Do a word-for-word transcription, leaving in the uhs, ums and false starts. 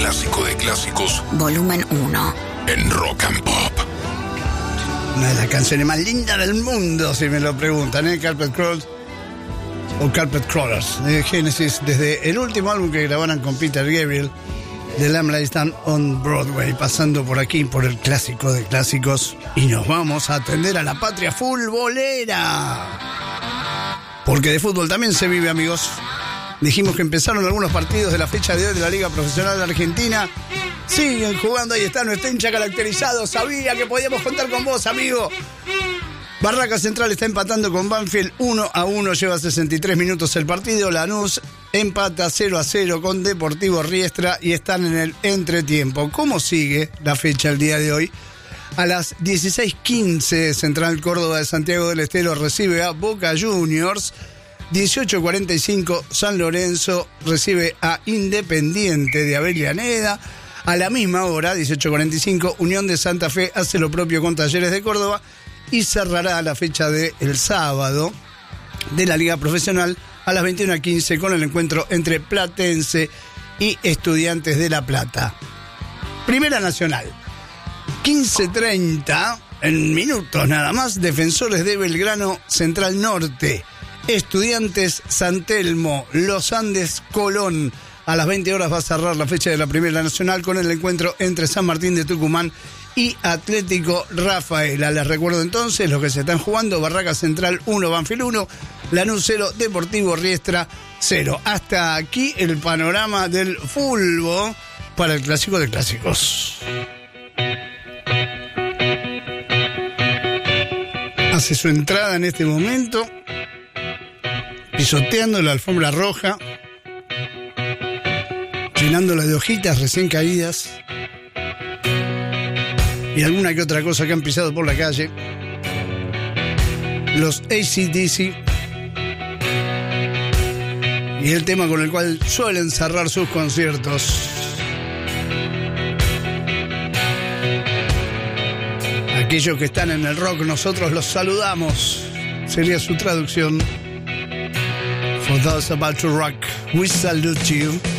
clásico de clásicos. Volumen uno. En Rock and Pop. Una de las canciones más lindas del mundo, si me lo preguntan, ¿eh? Carpet Crawlers o Carpet Crawlers de Genesis, desde el último álbum que grabaron con Peter Gabriel, The Lamb Lies Down on Broadway, pasando por aquí, por el clásico de clásicos, y nos vamos a atender a la patria futbolera. Porque de fútbol también se vive, amigos. Dijimos que empezaron algunos partidos de la fecha de hoy de la Liga Profesional de Argentina. Siguen jugando, ahí está nuestro hincha caracterizado. Sabía que podíamos contar con vos, amigo. Barracas Central está empatando con Banfield uno a uno, lleva sesenta y tres minutos el partido. Lanús empata cero a cero con Deportivo Riestra y están en el entretiempo. ¿Cómo sigue la fecha el día de hoy? A las dieciséis quince, Central Córdoba de Santiago del Estero recibe a Boca Juniors. dieciocho cuarenta y cinco, San Lorenzo recibe a Independiente de Avellaneda. A la misma hora, dieciocho cuarenta y cinco, Unión de Santa Fe hace lo propio con Talleres de Córdoba y cerrará la fecha del sábado de la Liga Profesional a las veintiuna quince con el encuentro entre Platense y Estudiantes de La Plata. Primera Nacional, quince treinta, en minutos nada más, Defensores de Belgrano, Central Norte, Estudiantes San Telmo, Los Andes Colón. A las veinte horas va a cerrar la fecha de la Primera Nacional con el encuentro entre San Martín de Tucumán y Atlético Rafaela. Les recuerdo entonces los que se están jugando: Barracas Central uno, Banfield uno, Lanús cero, Deportivo Riestra cero. Hasta aquí el panorama del fútbol para el clásico de clásicos. Hace su entrada en este momento, pisoteando la alfombra roja, llenándola de hojitas recién caídas y alguna que otra cosa que han pisado por la calle, los A C D C, y el tema con el cual suelen cerrar sus conciertos. Aquellos que están en el rock, nosotros los saludamos, sería su traducción. For those about to rock, we salute you.